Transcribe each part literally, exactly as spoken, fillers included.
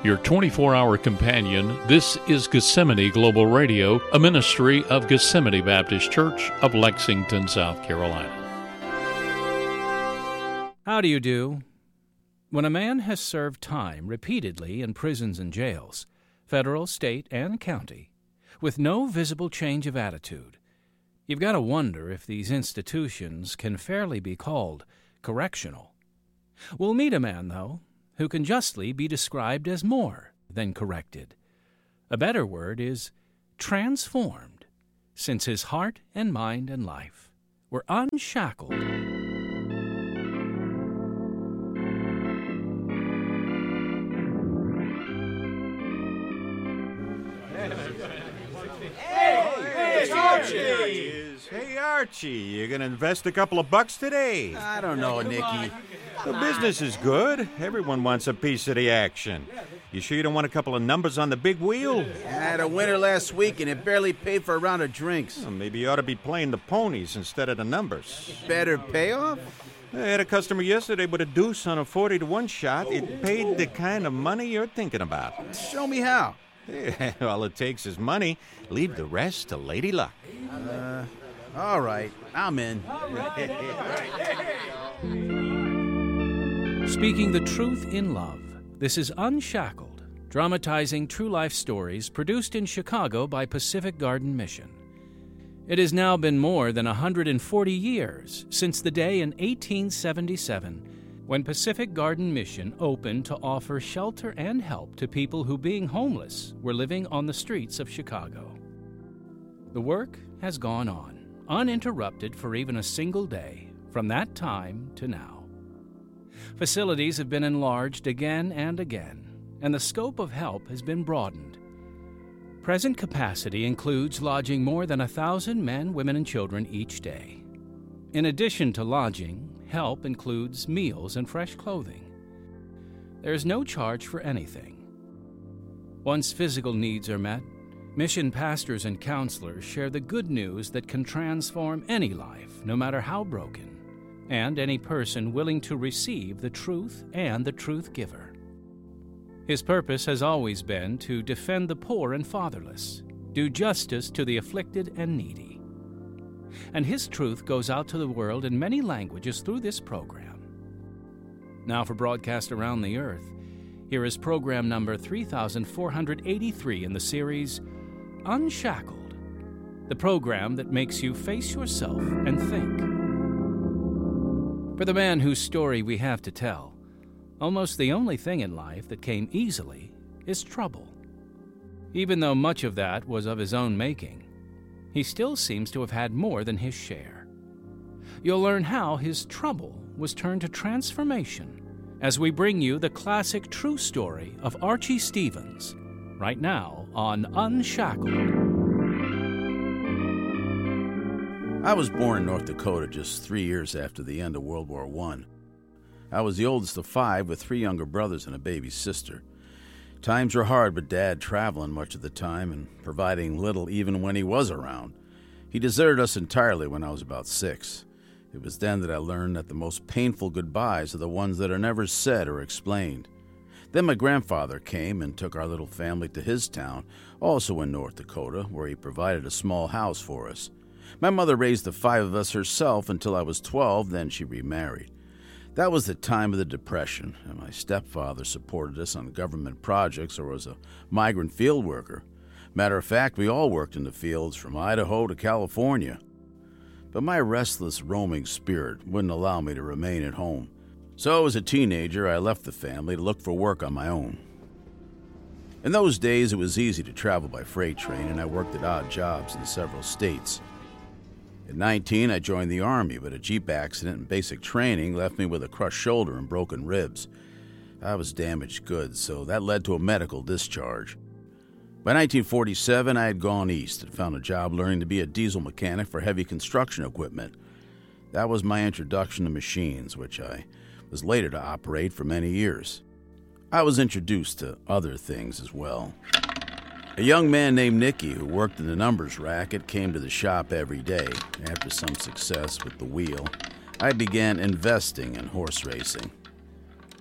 Your twenty-four hour companion, this is Gethsemane Global Radio, a ministry of Gethsemane Baptist Church of Lexington, South Carolina. How do you do? When a man has served time repeatedly in prisons and jails, federal, state, and county, with no visible change of attitude, you've got to wonder if these institutions can fairly be called correctional. We'll meet a man, though, who can justly be described as more than corrected. A better word is transformed, since his heart and mind and life were unshackled. Hey, Archie, you gonna invest a couple of bucks today? I don't know, Nicky. The business is good. Everyone wants a piece of the action. You sure you don't want a couple of numbers on the big wheel? I had a winner last week, and it barely paid for a round of drinks. Well, maybe you ought to be playing the ponies instead of the numbers. Better payoff? I had a customer yesterday with a deuce on a forty to one shot. It paid the kind of money you're thinking about. Show me how. Yeah, all it takes is money. Leave the rest to Lady Luck. Uh, all right. I'm in. Speaking the truth in love, this is Unshackled, dramatizing true life stories produced in Chicago by Pacific Garden Mission. It has now been more than one hundred forty years since the day in eighteen seventy-seven when Pacific Garden Mission opened to offer shelter and help to people who, being homeless, were living on the streets of Chicago. The work has gone on, uninterrupted for even a single day, from that time to now. Facilities have been enlarged again and again, and the scope of help has been broadened. Present capacity includes lodging more than a thousand men, women, and children each day. In addition to lodging, help includes meals and fresh clothing. There is no charge for anything. Once physical needs are met, mission pastors and counselors share the good news that can transform any life, no matter how broken, and any person willing to receive the truth and the truth giver. His purpose has always been to defend the poor and fatherless, do justice to the afflicted and needy. And his truth goes out to the world in many languages through this program. Now for broadcast around the earth, here is program number three thousand four hundred eighty-three in the series Unshackled, the program that makes you face yourself and think. For the man whose story we have to tell, almost the only thing in life that came easily is trouble. Even though much of that was of his own making, he still seems to have had more than his share. You'll learn how his trouble was turned to transformation as we bring you the classic true story of Archie Stevens, right now on Unshackled. I was born in North Dakota just three years after the end of World War One. I was the oldest of five with three younger brothers and a baby sister. Times were hard with Dad traveling much of the time and providing little even when he was around. He deserted us entirely when I was about six. It was then that I learned that the most painful goodbyes are the ones that are never said or explained. Then my grandfather came and took our little family to his town, also in North Dakota, where he provided a small house for us. My mother raised the five of us herself until I was twelve, then she remarried. That was the time of the Depression, and my stepfather supported us on government projects or as a migrant field worker. Matter of fact, we all worked in the fields from Idaho to California. But my restless, roaming spirit wouldn't allow me to remain at home. So as a teenager, I left the family to look for work on my own. In those days, it was easy to travel by freight train, and I worked at odd jobs in several states. At nineteen, I joined the Army, but a Jeep accident and basic training left me with a crushed shoulder and broken ribs. I was damaged goods, so that led to a medical discharge. By nineteen forty-seven, I had gone east and found a job learning to be a diesel mechanic for heavy construction equipment. That was my introduction to machines, which I was later to operate for many years. I was introduced to other things as well. A young man named Nicky, who worked in the numbers racket, came to the shop every day. After some success with the wheel, I began investing in horse racing.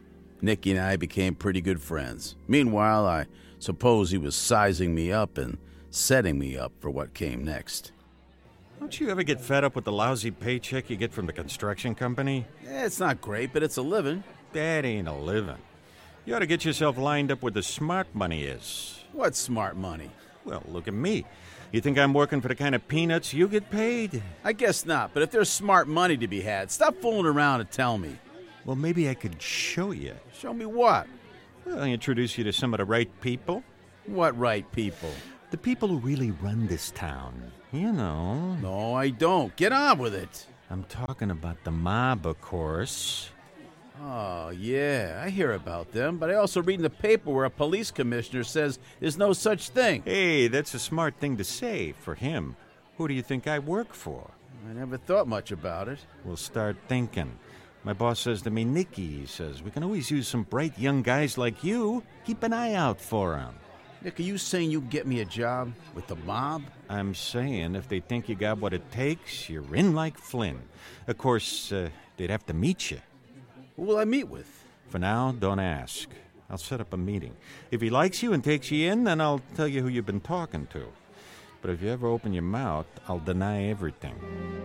Nicky and I became pretty good friends. Meanwhile, I suppose he was sizing me up and setting me up for what came next. Don't you ever get fed up with the lousy paycheck you get from the construction company? Eh, it's not great, but it's a living. That ain't a living. You ought to get yourself lined up where the smart money is. What smart money? Well, look at me. You think I'm working for the kind of peanuts you get paid? I guess not, but if there's smart money to be had, stop fooling around and tell me. Well, maybe I could show you. Show me what? Well, I'll introduce you to some of the right people. What right people? The people who really run this town. You know. No, I don't. Get on with it. I'm talking about the mob, of course. Oh, yeah, I hear about them, but I also read in the paper where a police commissioner says there's no such thing. Hey, that's a smart thing to say for him. Who do you think I work for? I never thought much about it. We'll start thinking. My boss says to me, Nicky, he says, we can always use some bright young guys like you. Keep an eye out for them. Nick, are you saying you can get me a job with the mob? I'm saying if they think you got what it takes, you're in like Flynn. Of course, uh, they'd have to meet you. Who will I meet with? For now, don't ask. I'll set up a meeting. If he likes you and takes you in, then I'll tell you who you've been talking to. But if you ever open your mouth, I'll deny everything.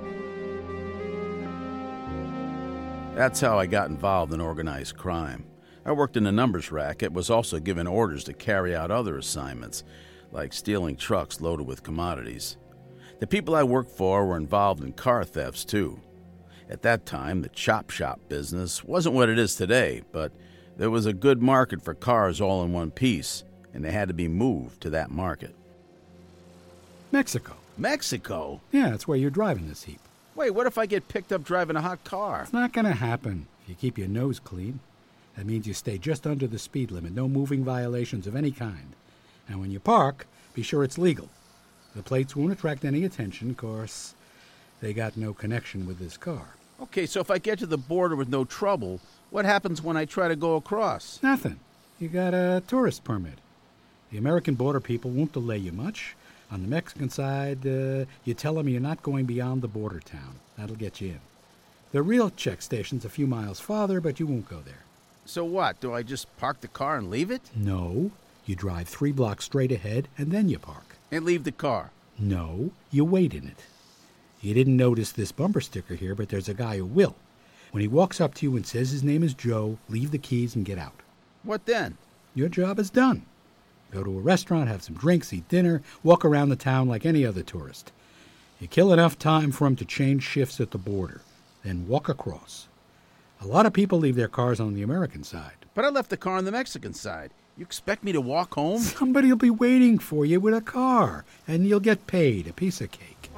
That's how I got involved in organized crime. I worked in the numbers racket, was also given orders to carry out other assignments, like stealing trucks loaded with commodities. The people I worked for were involved in car thefts, too. At that time, the chop shop business wasn't what it is today, but there was a good market for cars all in one piece, and they had to be moved to that market. Mexico. Mexico? Yeah, that's where you're driving this heap. Wait, what if I get picked up driving a hot car? It's not going to happen if you keep your nose clean. That means you stay just under the speed limit, no moving violations of any kind. And when you park, be sure it's legal. The plates won't attract any attention, 'cause they got no connection with this car. Okay, so if I get to the border with no trouble, what happens when I try to go across? Nothing. You got a tourist permit. The American border people won't delay you much. On the Mexican side, uh, you tell them you're not going beyond the border town. That'll get you in. The real check station's a few miles farther, but you won't go there. So what? Do I just park the car and leave it? No. You drive three blocks straight ahead, and then you park. And leave the car? No. You wait in it. You didn't notice this bumper sticker here, but there's a guy who will. When he walks up to you and says his name is Joe, leave the keys and get out. What then? Your job is done. Go to a restaurant, have some drinks, eat dinner, walk around the town like any other tourist. You kill enough time for him to change shifts at the border, then walk across. A lot of people leave their cars on the American side. But I left the car on the Mexican side. You expect me to walk home? Somebody will be waiting for you with a car, and you'll get paid a piece of cake.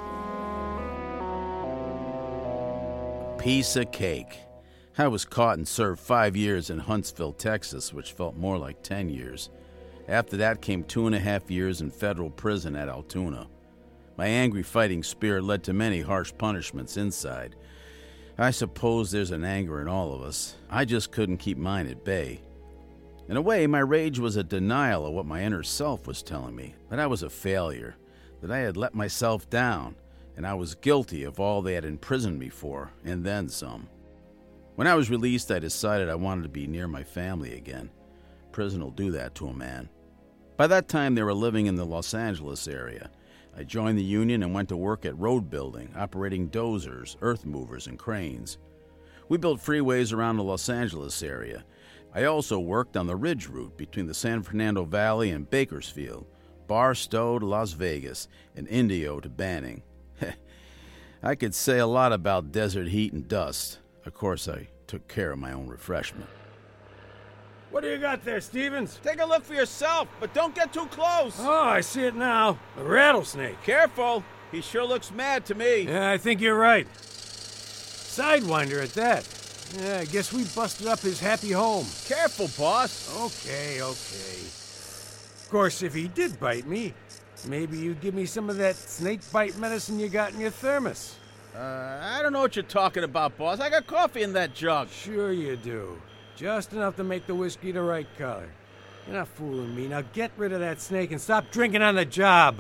Piece of cake. I was caught and served five years in Huntsville, Texas, which felt more like ten years. After that came two and a half years in federal prison at Altoona. My angry fighting spirit led to many harsh punishments inside. I suppose there's an anger in all of us. I just couldn't keep mine at bay. In a way, my rage was a denial of what my inner self was telling me, that I was a failure, that I had let myself down, and I was guilty of all they had imprisoned me for, and then some. When I was released, I decided I wanted to be near my family again. Prison will do that to a man. By that time, they were living in the Los Angeles area. I joined the union and went to work at road building, operating dozers, earth movers, and cranes. We built freeways around the Los Angeles area. I also worked on the Ridge Route between the San Fernando Valley and Bakersfield, Barstow to Las Vegas, and Indio to Banning. I could say a lot about desert heat and dust. Of course, I took care of my own refreshment. What do you got there, Stevens? Take a look for yourself, but don't get too close. Oh, I see it now. A rattlesnake. Careful. He sure looks mad to me. Yeah, I think you're right. Sidewinder at that. Yeah, I guess we busted up his happy home. Careful, boss. Okay, okay. Of course, if he did bite me, maybe you'd give me some of that snake bite medicine you got in your thermos. Uh, I don't know what you're talking about, boss. I got coffee in that jug. Sure you do. Just enough to make the whiskey the right color. You're not fooling me. Now get rid of that snake and stop drinking on the job.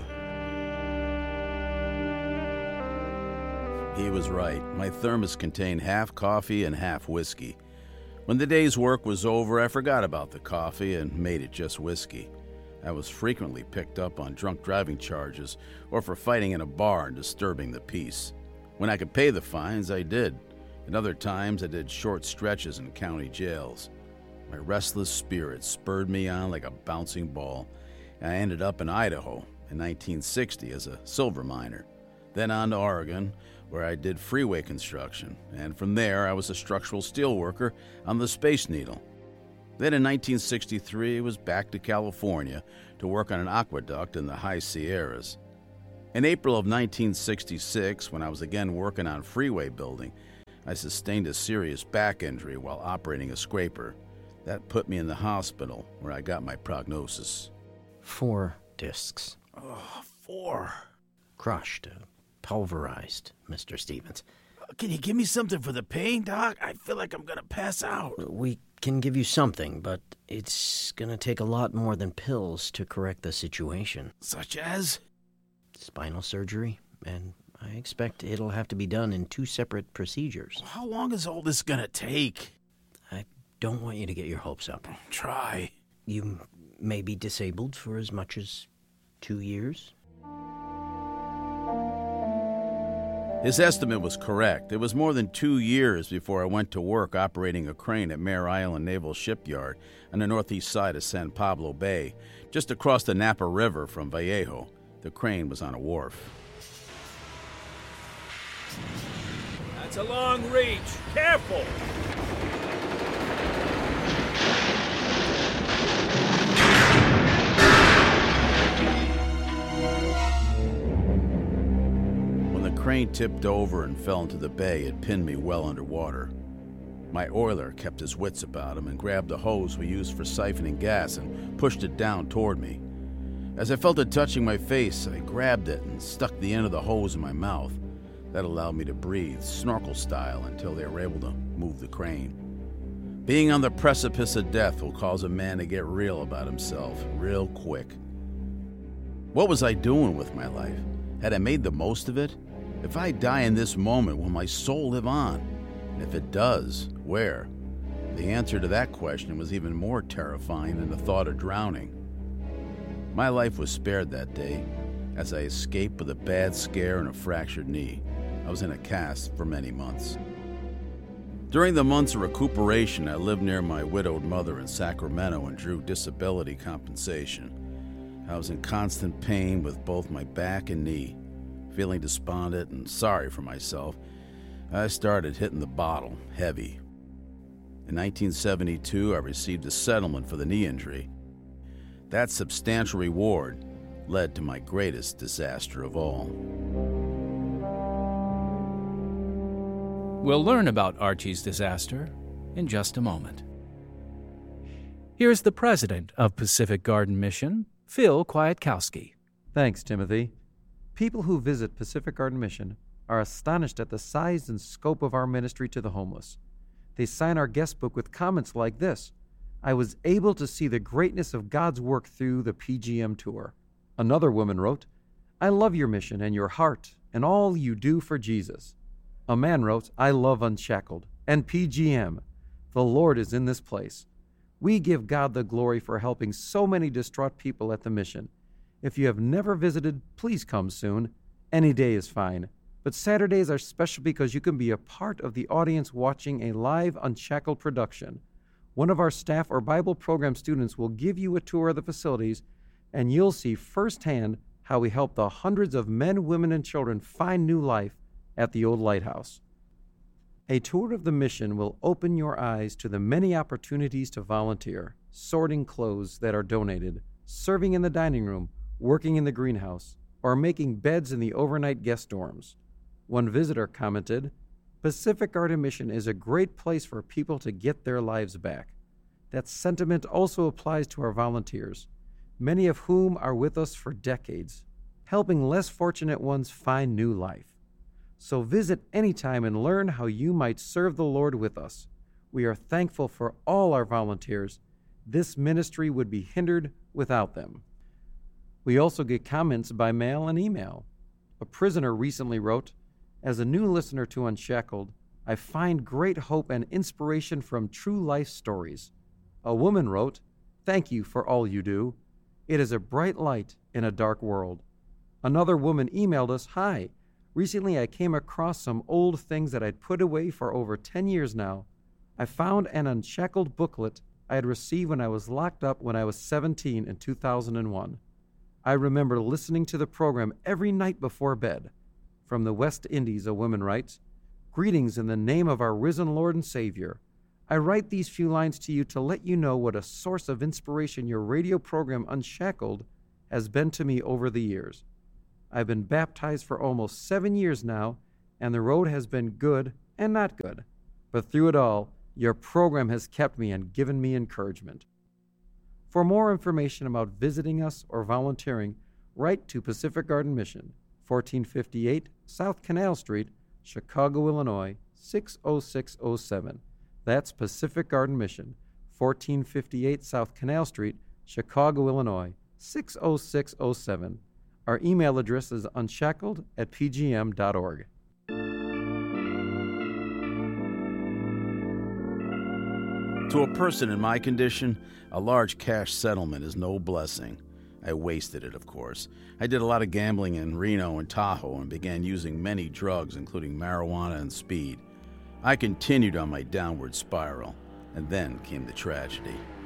He was right. My thermos contained half coffee and half whiskey. When the day's work was over, I forgot about the coffee and made it just whiskey. I was frequently picked up on drunk driving charges or for fighting in a bar and disturbing the peace. When I could pay the fines, I did. At other times, I did short stretches in county jails. My restless spirit spurred me on like a bouncing ball. I ended up in Idaho in nineteen sixty as a silver miner. Then on to Oregon, where I did freeway construction. And from there, I was a structural steel worker on the Space Needle. Then in nineteen sixty-three, I was back to California to work on an aqueduct in the High Sierras. In April of nineteen sixty-six, when I was again working on freeway building, I sustained a serious back injury while operating a scraper. That put me in the hospital, where I got my prognosis. Four discs. Oh, four. Crushed, uh, pulverized, Mister Stevens. Can you give me something for the pain, Doc? I feel like I'm going to pass out. We can give you something, but it's going to take a lot more than pills to correct the situation. Such as? Spinal surgery, and I expect it'll have to be done in two separate procedures. How long is all this going to take? I don't want you to get your hopes up. Try. You may be disabled for as much as two years. His estimate was correct. It was more than two years before I went to work operating a crane at Mare Island Naval Shipyard on the northeast side of San Pablo Bay, just across the Napa River from Vallejo. The crane was on a wharf. That's a long reach. Careful! The crane tipped over and fell into the bay. It pinned me well underwater. My oiler kept his wits about him and grabbed the hose we used for siphoning gas and pushed it down toward me. As I felt it touching my face, I grabbed it and stuck the end of the hose in my mouth. That allowed me to breathe, snorkel style, until they were able to move the crane. Being on the precipice of death will cause a man to get real about himself, real quick. What was I doing with my life? Had I made the most of it? If I die in this moment, will my soul live on? And if it does, where? The answer to that question was even more terrifying than the thought of drowning. My life was spared that day as I escaped with a bad scare and a fractured knee. I was in a cast for many months. During the months of recuperation, I lived near my widowed mother in Sacramento and drew disability compensation. I was in constant pain with both my back and knee. Feeling despondent and sorry for myself, I started hitting the bottle heavy. In nineteen seventy-two, I received a settlement for the knee injury. That substantial reward led to my greatest disaster of all. We'll learn about Archie's disaster in just a moment. Here's the president of Pacific Garden Mission, Phil Kwiatkowski. Thanks, Timothy. People who visit Pacific Garden Mission are astonished at the size and scope of our ministry to the homeless. They sign our guest book with comments like this: I was able to see the greatness of God's work through the P G M tour. Another woman wrote, I love your mission and your heart and all you do for Jesus. A man wrote, I love Unshackled and P G M. The Lord is in this place. We give God the glory for helping so many distraught people at the mission. If you have never visited, please come soon. Any day is fine. But Saturdays are special because you can be a part of the audience watching a live Unshackled production. One of our staff or Bible program students will give you a tour of the facilities, and you'll see firsthand how we help the hundreds of men, women, and children find new life at the old lighthouse. A tour of the mission will open your eyes to the many opportunities to volunteer, sorting clothes that are donated, serving in the dining room, working in the greenhouse, or making beds in the overnight guest dorms. One visitor commented, Pacific Garden Mission is a great place for people to get their lives back. That sentiment also applies to our volunteers, many of whom are with us for decades, helping less fortunate ones find new life. So visit anytime and learn how you might serve the Lord with us. We are thankful for all our volunteers. This ministry would be hindered without them. We also get comments by mail and email. A prisoner recently wrote, As a new listener to Unshackled, I find great hope and inspiration from true life stories. A woman wrote, "Thank you for all you do. It is a bright light in a dark world." Another woman emailed us, "Hi, recently I came across some old things that I'd put away for over ten years now. I found an unshackled booklet I had received when I was locked up when I was seventeen in two thousand one. I remember listening to the program every night before bed." From the West Indies, a woman writes, "Greetings in the name of our risen Lord and Savior. I write these few lines to you to let you know what a source of inspiration your radio program Unshackled has been to me over the years. I've been baptized for almost seven years now, and the road has been good and not good. But through it all, your program has kept me and given me encouragement." For more information about visiting us or volunteering, write to Pacific Garden Mission, fourteen fifty-eight South Canal Street, Chicago, Illinois, six oh six oh seven. That's Pacific Garden Mission, fourteen fifty-eight South Canal Street, Chicago, Illinois, six oh six oh seven. Our email address is unshackled at p g m dot org. To a person in my condition, a large cash settlement is no blessing. I wasted it, of course. I did a lot of gambling in Reno and Tahoe and began using many drugs, including marijuana and speed. I continued on my downward spiral, and then came the tragedy.